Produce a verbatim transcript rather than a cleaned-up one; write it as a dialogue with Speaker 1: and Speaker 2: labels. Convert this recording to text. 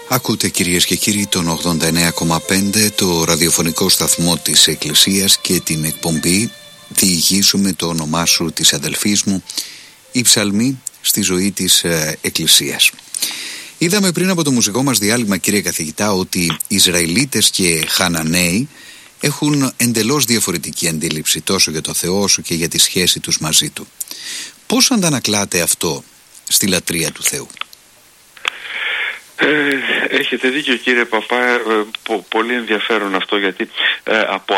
Speaker 1: Ακούτε κυρίες και κύριοι τον ογδόντα εννέα κόμμα πέντε, το ραδιοφωνικό σταθμό της Εκκλησίας και την εκπομπή «Διηγήσου το όνομά σου» της αδελφής μου, η ψαλμή στη ζωή της ε, Εκκλησίας. Είδαμε πριν από το μουσικό μας διάλειμμα, κύριε καθηγητά, ότι Ισραηλίτες και Χαναναίοι έχουν εντελώς διαφορετική αντίληψη τόσο για το Θεό όσο και για τη σχέση τους μαζί Του. Πώς αντανακλάται αυτό στη λατρεία του Θεού?
Speaker 2: Ε, έχετε δίκιο, κύριε Παπά, ε, πο, πολύ ενδιαφέρον αυτό, γιατί ε, από